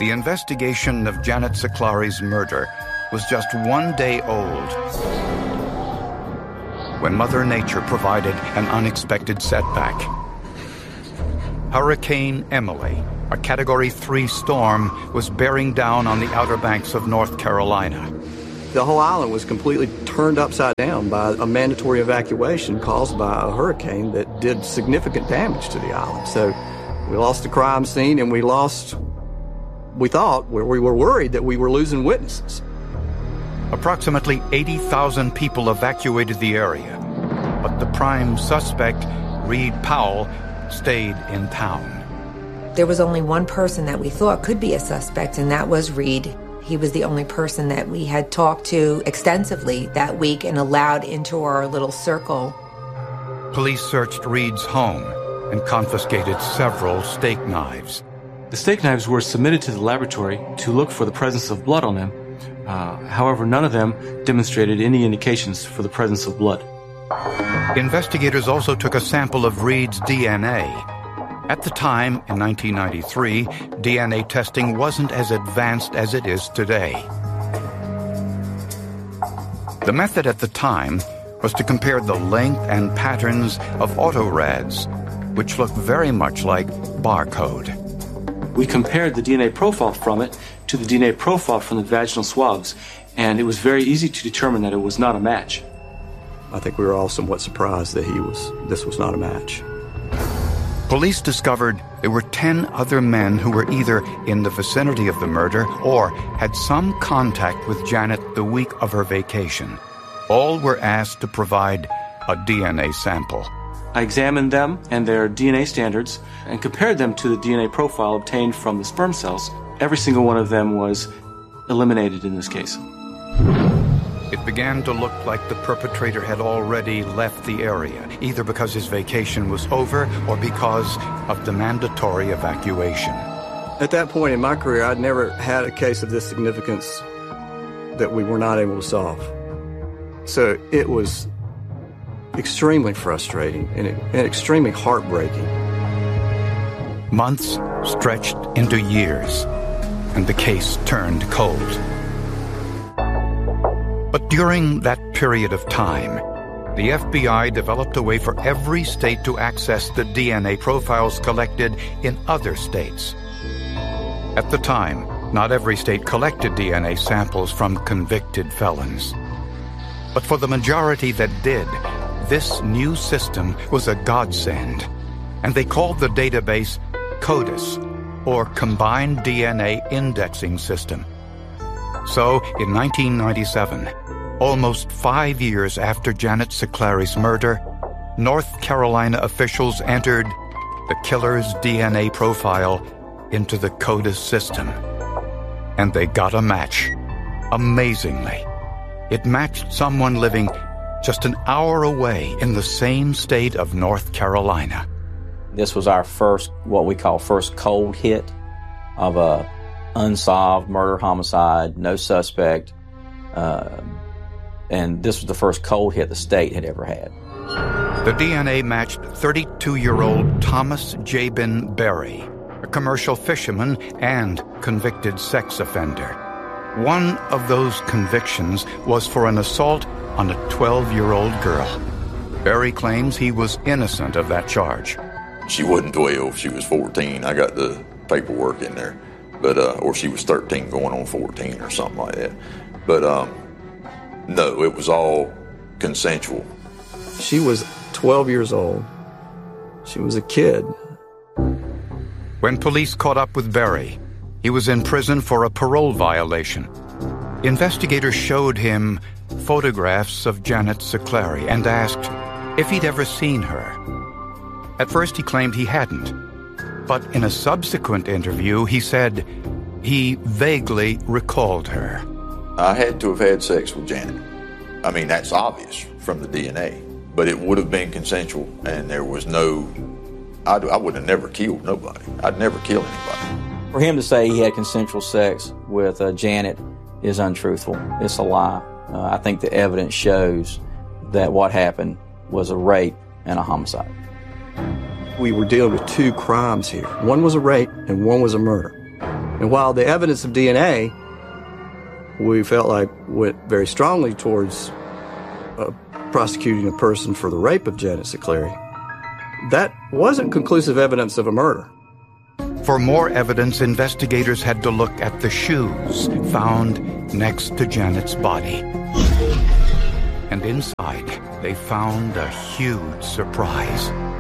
The investigation of Janet Siclari's murder was just 1 day old when Mother Nature provided an unexpected setback. Hurricane Emily, a Category 3 storm, was bearing down on the Outer Banks of North Carolina. The whole island was completely turned upside down by a mandatory evacuation caused by a hurricane that did significant damage to the island. So we lost the crime scene, and we were worried that we were losing witnesses. Approximately 80,000 people evacuated the area, but the prime suspect, Reed Powell, stayed in town. There was only one person that we thought could be a suspect, and that was Reed. He was the only person that we had talked to extensively that week and allowed into our little circle. Police searched Reed's home and confiscated several steak knives. The steak knives were submitted to the laboratory to look for the presence of blood on them. However, none of them demonstrated any indications for the presence of blood. Investigators also took a sample of Reed's DNA. At the time, in 1993, DNA testing wasn't as advanced as it is today. The method at the time was to compare the length and patterns of autorads, which looked very much like barcode. We compared the DNA profile from it to the DNA profile from the vaginal swabs, and it was very easy to determine that it was not a match. I think we were all somewhat surprised that this was not a match. Police discovered there were 10 other men who were either in the vicinity of the murder or had some contact with Janet the week of her vacation. All were asked to provide a DNA sample. I examined them and their DNA standards and compared them to the DNA profile obtained from the sperm cells. Every single one of them was eliminated in this case. It began to look like the perpetrator had already left the area, either because his vacation was over or because of the mandatory evacuation. At that point in my career, I'd never had a case of this significance that we were not able to solve. So it was extremely frustrating and extremely heartbreaking. Months stretched into years, and the case turned cold. But during that period of time, the FBI developed a way for every state to access the DNA profiles collected in other states. At the time, not every state collected DNA samples from convicted felons. But for the majority that did, this new system was a godsend, and they called the database CODIS, or Combined DNA Indexing System. So, in 1997, almost 5 years after Janet Siclari's murder, North Carolina officials entered the killer's DNA profile into the CODIS system. And they got a match. Amazingly, it matched someone living just an hour away in the same state of North Carolina. This was our first, what we call first cold hit of a unsolved murder homicide, no suspect, and this was the first cold hit the state had ever had. The DNA matched 32-year-old Thomas Jabin Berry, a commercial fisherman and convicted sex offender. One of those convictions was for an assault on a 12-year-old girl. Berry claims he was innocent of that charge. She wasn't 12, she was 14. I got the paperwork in there. But or she was 13 going on 14 or something like that. But no, it was all consensual. She was 12 years old. She was a kid. When police caught up with Berry, he was in prison for a parole violation. Investigators showed him photographs of Janet Siclari and asked if he'd ever seen her. At first he claimed he hadn't, but in a subsequent interview he said he vaguely recalled her. I had to have had sex with Janet. I mean, that's obvious from the DNA, but it would have been consensual, and there was no... I would have never killed nobody. I'd never kill anybody. For him to say he had consensual sex with Janet is untruthful. It's a lie. I think the evidence shows that what happened was a rape and a homicide. We were dealing with two crimes here. One was a rape and one was a murder. And while the evidence of DNA, we felt like went very strongly towards prosecuting a person for the rape of Janet Siclari, that wasn't conclusive evidence of a murder. For more evidence, investigators had to look at the shoes found next to Janet's body. And inside, they found a huge surprise.